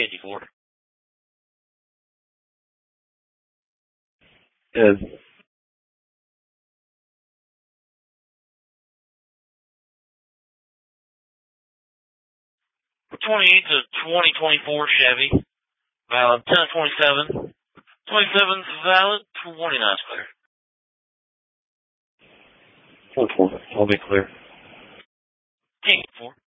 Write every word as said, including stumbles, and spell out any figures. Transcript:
fifty-four. Good. twenty-eight to twenty twenty-four Chevy. Valid ten twenty-seven. twenty-seven's valid. twenty-nine's clear. ten four. I'll be clear. ten four.